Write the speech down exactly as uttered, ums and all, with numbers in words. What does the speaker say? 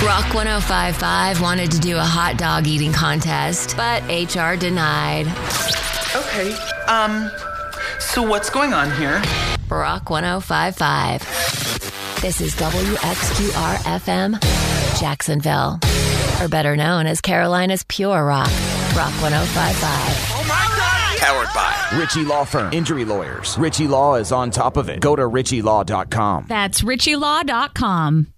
Rock one oh five point five wanted to do a hot dog eating contest, but H R denied. Okay, um, so what's going on here? Rock one oh five point five. This is W X Q R F M, Jacksonville. Or better known as Carolina's Pure Rock. Rock one oh five point five. Oh my God! Powered by Ritchie Law Firm. Injury lawyers. Ritchie Law is on top of it. Go to ritchie law dot com. That's ritchie law dot com.